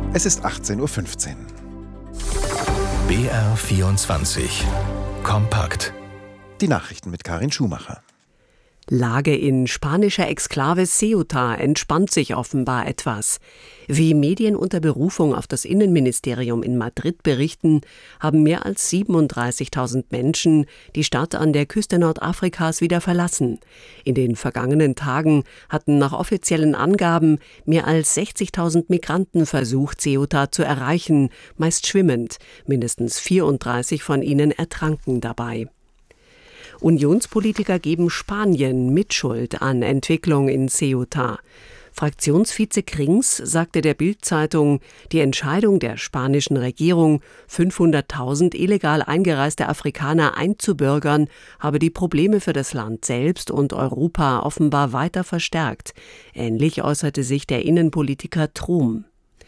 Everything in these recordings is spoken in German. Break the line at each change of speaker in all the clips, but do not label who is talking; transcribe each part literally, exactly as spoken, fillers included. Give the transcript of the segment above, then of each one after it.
Es ist achtzehn Uhr fünfzehn.
B R vierundzwanzig. Kompakt.
Die Nachrichten mit Karin Schumacher.
Lage in spanischer Exklave Ceuta entspannt sich offenbar etwas. Wie Medien unter Berufung auf das Innenministerium in Madrid berichten, haben mehr als siebenunddreißigtausend Menschen die Stadt an der Küste Nordafrikas wieder verlassen. In den vergangenen Tagen hatten nach offiziellen Angaben mehr als sechzigtausend Migranten versucht, Ceuta zu erreichen, meist schwimmend. Mindestens vierunddreißig von ihnen ertranken dabei. Unionspolitiker geben Spanien Mitschuld an Entwicklung in Ceuta. Fraktionsvize Krings sagte der Bild-Zeitung, die Entscheidung der spanischen Regierung, fünfhunderttausend illegal eingereiste Afrikaner einzubürgern, habe die Probleme für das Land selbst und Europa offenbar weiter verstärkt. Ähnlich äußerte sich der Innenpolitiker Trum.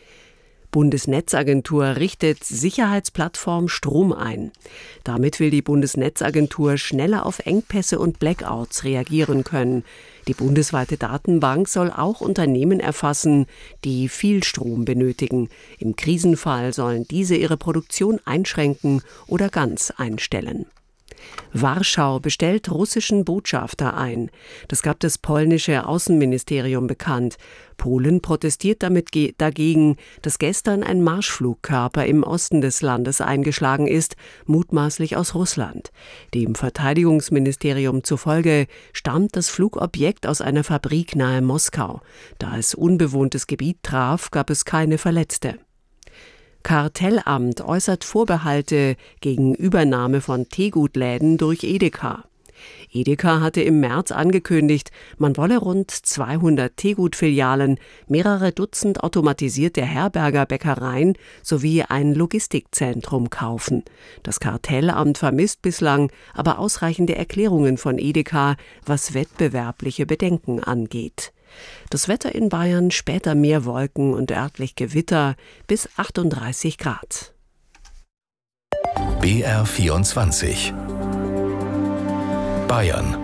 Bundesnetzagentur richtet Sicherheitsplattform Strom ein. Damit will die Bundesnetzagentur schneller auf Engpässe und Blackouts reagieren können. Die bundesweite Datenbank soll auch Unternehmen erfassen, die viel Strom benötigen. Im Krisenfall sollen diese ihre Produktion einschränken oder ganz einstellen. Warschau bestellt russischen Botschafter ein. Das gab das polnische Außenministerium bekannt. Polen protestiert damit ge- dagegen, dass gestern ein Marschflugkörper im Osten des Landes eingeschlagen ist, mutmaßlich aus Russland. Dem Verteidigungsministerium zufolge stammt das Flugobjekt aus einer Fabrik nahe Moskau. Da es unbewohntes Gebiet traf, gab es keine Verletzte. Kartellamt äußert Vorbehalte gegen Übernahme von Teegutläden durch Edeka. Edeka hatte im März angekündigt, man wolle rund zweihundert Teegut-Filialen, mehrere Dutzend automatisierte Herberger Bäckereien sowie ein Logistikzentrum kaufen. Das Kartellamt vermisst bislang aber ausreichende Erklärungen von Edeka, was wettbewerbliche Bedenken angeht. Das Wetter in Bayern, später mehr Wolken und örtlich Gewitter bis achtunddreißig Grad.
B R vierundzwanzig. Bayern.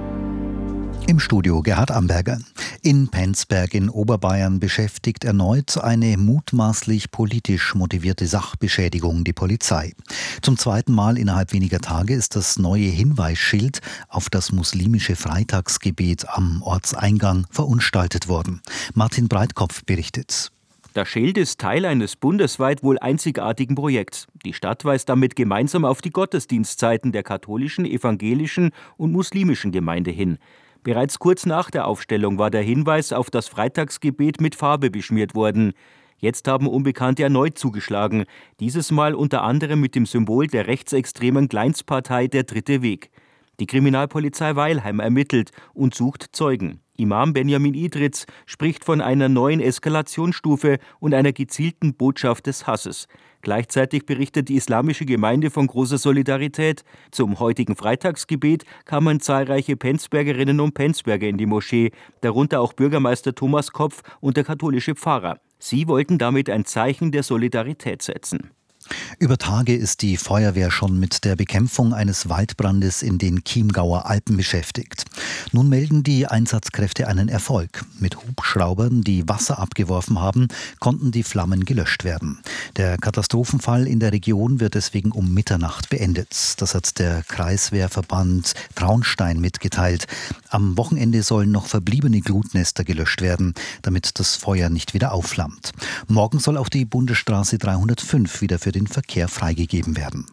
Im Studio Gerhard Amberger. In Penzberg in Oberbayern beschäftigt erneut eine mutmaßlich politisch motivierte Sachbeschädigung die Polizei. Zum zweiten Mal innerhalb weniger Tage ist das neue Hinweisschild auf das muslimische Freitagsgebet am Ortseingang verunstaltet worden. Martin Breitkopf berichtet.
Das Schild ist Teil eines bundesweit wohl einzigartigen Projekts. Die Stadt weist damit gemeinsam auf die Gottesdienstzeiten der katholischen, evangelischen und muslimischen Gemeinde hin. Bereits kurz nach der Aufstellung war der Hinweis auf das Freitagsgebet mit Farbe beschmiert worden. Jetzt haben Unbekannte erneut zugeschlagen, dieses Mal unter anderem mit dem Symbol der rechtsextremen Kleinstpartei Der Dritte Weg. Die Kriminalpolizei Weilheim ermittelt und sucht Zeugen. Imam Benjamin Idritz spricht von einer neuen Eskalationsstufe und einer gezielten Botschaft des Hasses. Gleichzeitig berichtet die islamische Gemeinde von großer Solidarität. Zum heutigen Freitagsgebet kamen zahlreiche Penzbergerinnen und Penzberger in die Moschee, darunter auch Bürgermeister Thomas Kopf und der katholische Pfarrer. Sie wollten damit ein Zeichen der Solidarität setzen.
Über Tage ist die Feuerwehr schon mit der Bekämpfung eines Waldbrandes in den Chiemgauer Alpen beschäftigt. Nun melden die Einsatzkräfte einen Erfolg. Mit Hubschraubern, die Wasser abgeworfen haben, konnten die Flammen gelöscht werden. Der Katastrophenfall in der Region wird deswegen um Mitternacht beendet. Das hat der Kreiswehrverband Traunstein mitgeteilt. Am Wochenende sollen noch verbliebene Glutnester gelöscht werden, damit das Feuer nicht wieder aufflammt. Morgen soll auch die Bundesstraße dreihundertfünf wieder für den Verkehr freigegeben werden.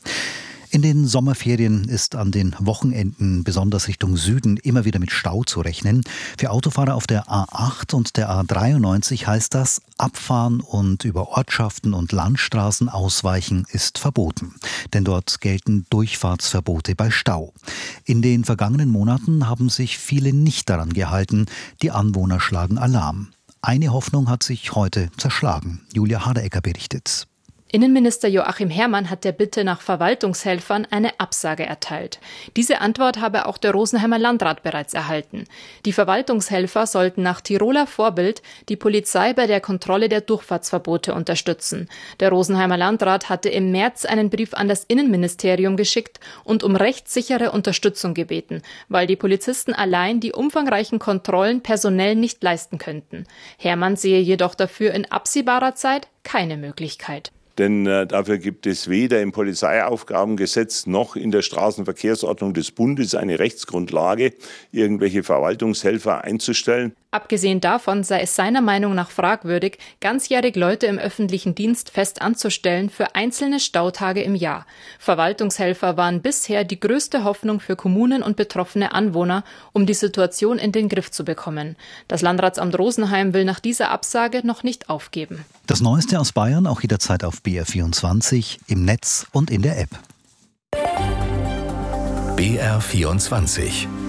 In den Sommerferien ist an den Wochenenden, besonders Richtung Süden, immer wieder mit Stau zu rechnen. Für Autofahrer auf der A acht und der A dreiundneunzig heißt das, abfahren und über Ortschaften und Landstraßen ausweichen ist verboten. Denn dort gelten Durchfahrtsverbote bei Stau. In den vergangenen Monaten haben sich viele nicht daran gehalten. Die Anwohner schlagen Alarm. Eine Hoffnung hat sich heute zerschlagen. Julia Haderecker berichtet.
Innenminister Joachim Herrmann hat der Bitte nach Verwaltungshelfern eine Absage erteilt. Diese Antwort habe auch der Rosenheimer Landrat bereits erhalten. Die Verwaltungshelfer sollten nach Tiroler Vorbild die Polizei bei der Kontrolle der Durchfahrtsverbote unterstützen. Der Rosenheimer Landrat hatte im März einen Brief an das Innenministerium geschickt und um rechtssichere Unterstützung gebeten, weil die Polizisten allein die umfangreichen Kontrollen personell nicht leisten könnten. Herrmann sehe jedoch dafür in absehbarer Zeit keine Möglichkeit.
Denn äh, dafür gibt es weder im Polizeiaufgabengesetz noch in der Straßenverkehrsordnung des Bundes eine Rechtsgrundlage, irgendwelche Verwaltungshelfer einzustellen.
Abgesehen davon sei es seiner Meinung nach fragwürdig, ganzjährig Leute im öffentlichen Dienst fest anzustellen für einzelne Stautage im Jahr. Verwaltungshelfer waren bisher die größte Hoffnung für Kommunen und betroffene Anwohner, um die Situation in den Griff zu bekommen. Das Landratsamt Rosenheim will nach dieser Absage noch nicht aufgeben.
Das Neueste aus Bayern auch jederzeit auf B R vierundzwanzig, im Netz und in der App.
B R vierundzwanzig